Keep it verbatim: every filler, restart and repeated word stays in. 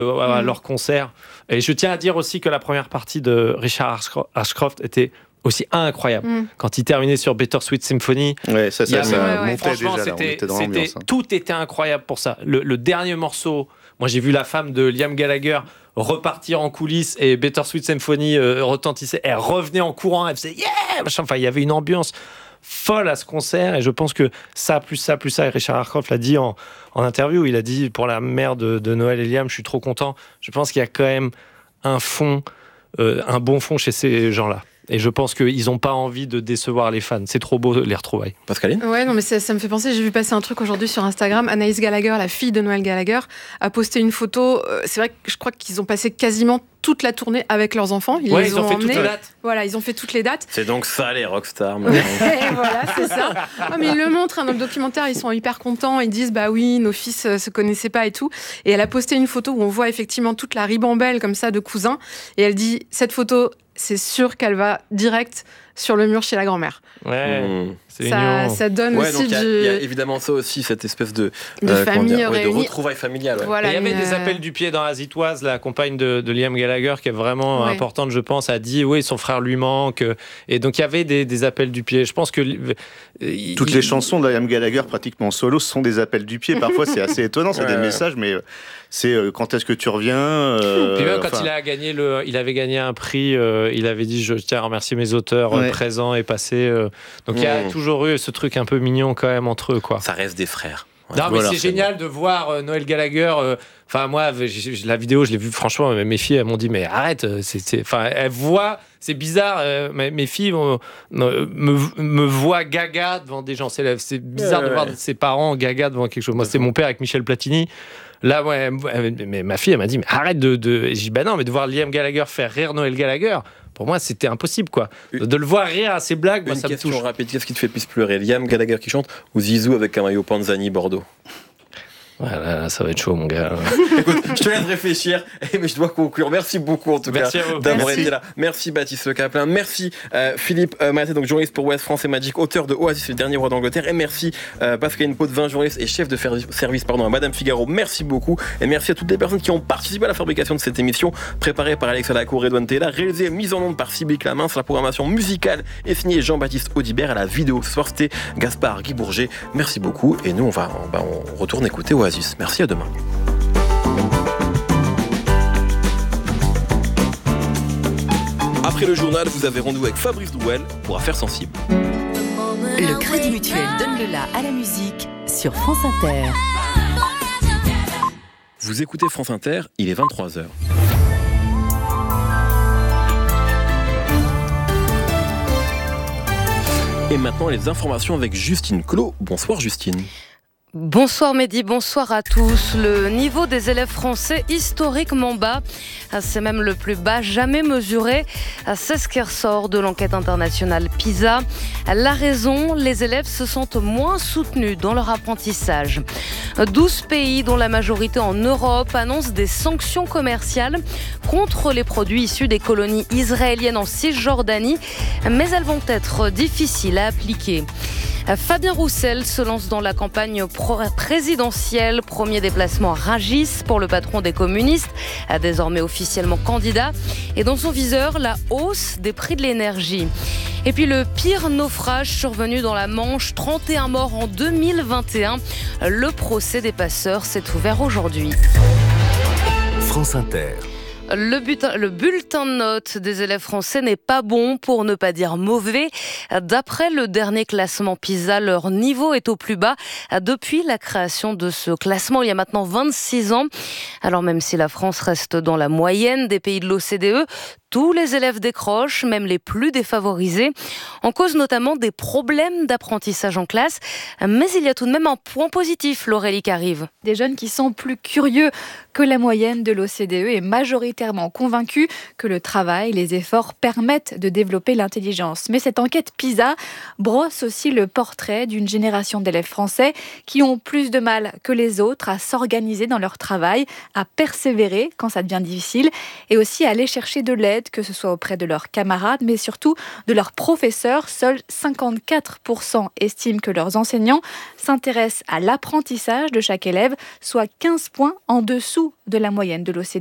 à leur concert. Et je tiens à dire aussi que la première partie de Richard Ashcroft était aussi incroyable. Mm. Quand il terminait sur Bittersweet Symphony, ouais, ça, ça, ça ouais, ouais. montait franchement, déjà, c'était, là, on était dans c'était, l'ambiance. Hein. Tout était incroyable pour ça. Le, le dernier morceau, moi j'ai vu la femme de Liam Gallagher repartir en coulisses et Bittersweet Symphony euh, retentissait. Elle revenait en courant, elle faisait yeah, enfin il y avait une ambiance folle à ce concert et je pense que ça plus ça plus ça et Richard Ashcroft l'a dit en, en interview, il a dit pour la mère de, de Noël et Liam, je suis trop content. Je pense qu'il y a quand même un fond, euh, un bon fond chez ces gens-là. Et je pense qu'ils n'ont pas envie de décevoir les fans. C'est trop beau les retrouvailles. Pascaline ? Ouais, non, mais ça, ça me fait penser. J'ai vu passer un truc aujourd'hui sur Instagram. Anaïs Gallagher, la fille de Noël Gallagher, a posté une photo. C'est vrai que je crois qu'ils ont passé quasiment toute la tournée avec leurs enfants. Ils, ouais, ils ont, ont fait emmenés. toutes les dates. Voilà, ils ont fait toutes les dates. C'est donc ça les rockstars. Et voilà, c'est ça. Non, mais ils le montrent hein, dans le documentaire. Ils sont hyper contents. Ils disent bah oui, nos fils euh, se connaissaient pas et tout. Et elle a posté une photo où on voit effectivement toute la ribambelle comme ça de cousins. Et elle dit cette photo, c'est sûr qu'elle va direct sur le mur chez la grand-mère. Ouais, mmh. c'est ça, ça donne ouais, aussi donc du... Il y, y a évidemment ça aussi, cette espèce de, de euh, famille dire, ouais, de retrouvailles familiales. Ouais. Voilà, il y avait une... des appels du pied dans Azitoise, la compagne de, de Liam Gallagher, qui est vraiment ouais. importante, je pense, a dit oui, son frère lui manque. Et donc il y avait des, des appels du pied. Je pense que il... toutes les chansons de Liam Gallagher, pratiquement en solo, sont des appels du pied. Parfois, c'est assez étonnant, c'est ouais, des ouais. messages, mais c'est euh, quand est-ce que tu reviens euh, Puis même quand il a gagné le, il avait gagné un prix, euh, il avait dit je tiens à remercier mes auteurs ouais. présents et passés. Euh, donc il mmh. y a toujours eu ce truc un peu mignon quand même entre eux, quoi. Ça reste des frères. Ouais. Non, mais voilà, c'est, c'est génial bon. de voir euh, Noël Gallagher. Enfin, euh, moi, j'ai, j'ai, la vidéo, je l'ai vue, franchement, mes filles, elles m'ont dit, mais arrête, enfin, elles voient, c'est bizarre, euh, mes, mes filles euh, me, me voient gaga devant des gens. C'est, c'est bizarre ouais, de voir ouais. ses parents gaga devant quelque chose. Moi, c'était mon père avec Michel Platini. Là, ouais, mais ma fille, elle m'a dit, mais arrête de. de... Et j'ai dit, bah non, mais de voir Liam Gallagher faire rire Noël Gallagher, pour moi, c'était impossible, quoi. De, de le voir rire à ses blagues, moi, ça me touche. Une question rapide, qu'est-ce qui te fait plus pleurer, Liam Gallagher qui chante ou Zizou avec un maillot Panzani Bordeaux? Voilà, ça va être chaud, mon gars. Écoute, je te laisse réfléchir, mais je dois conclure. Merci beaucoup, en tout merci cas, merci. d'avoir été là. Merci, Baptiste Le Caplin. Merci, euh, Philippe euh, Maté, donc journaliste pour Ouest France et Magic, auteur de Oasis, le dernier roi d'Angleterre. Et merci, euh, Pascaline Potvin, journaliste et chef de service pardon, à Madame Figaro. Merci beaucoup. Et merci à toutes les personnes qui ont participé à la fabrication de cette émission, préparée par Alexa Lacour et Edouane Tella, réalisée et mise en onde par Sybille Clamence. La programmation musicale est signée Jean-Baptiste Audibert. À la vidéo, ce soir, c'était Gaspard Guy Bourget. Merci beaucoup. Et nous, on va, on, bah, on retourne écouter Oasis. Merci, à demain. Après le journal, vous avez rendez-vous avec Fabrice Drouel pour Affaires sensibles. Le Crédit Mutuel donne le la à la musique sur France Inter. Vous écoutez France Inter, il est vingt-trois heures. Et maintenant, les informations avec Justine Clos. Bonsoir Justine. Bonsoir Mehdi, bonsoir à tous. Le niveau des élèves français historiquement bas, c'est même le plus bas jamais mesuré. C'est ce qui ressort de l'enquête internationale PISA. La raison, les élèves se sentent moins soutenus dans leur apprentissage. douze pays, dont la majorité en Europe, annoncent des sanctions commerciales contre les produits issus des colonies israéliennes en Cisjordanie, mais elles vont être difficiles à appliquer. Fabien Roussel se lance dans la campagne présidentielle. Premier déplacement à Rungis pour le patron des communistes, désormais officiellement candidat. Et dans son viseur, la hausse des prix de l'énergie. Et puis le pire naufrage survenu dans la Manche, trente et un morts en deux mille vingt et un. Le procès des passeurs s'est ouvert aujourd'hui. France Inter. Le, butin, le bulletin de notes des élèves français n'est pas bon, pour ne pas dire mauvais. D'après le dernier classement PISA, leur niveau est au plus bas depuis la création de ce classement il y a maintenant vingt-six ans. Alors même si la France reste dans la moyenne des pays de l'O C D E, tous les élèves décrochent, même les plus défavorisés, en cause notamment des problèmes d'apprentissage en classe. Mais il y a tout de même un point positif, Laurélie Carive. Des jeunes qui sont plus curieux que la moyenne de l'O C D E et majoritairement convaincus que le travail, les efforts permettent de développer l'intelligence. Mais cette enquête PISA brosse aussi le portrait d'une génération d'élèves français qui ont plus de mal que les autres à s'organiser dans leur travail, à persévérer quand ça devient difficile et aussi à aller chercher de l'aide d'aide, que ce soit auprès de leurs camarades, mais surtout de leurs professeurs. Seuls cinquante-quatre pour cent estiment que leurs enseignants s'intéressent à l'apprentissage de chaque élève, soit quinze points en dessous de la moyenne de l'O C D E.